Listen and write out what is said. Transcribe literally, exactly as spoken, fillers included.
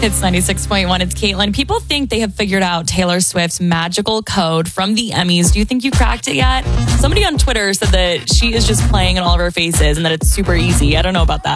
It's ninety-six point one. It's Caitlin. People think they have figured out Taylor Swift's magical code from the Emmys. Do you think you cracked it yet? Somebody on Twitter said that she is just playing in all of her faces and that it's super easy. I don't know about that.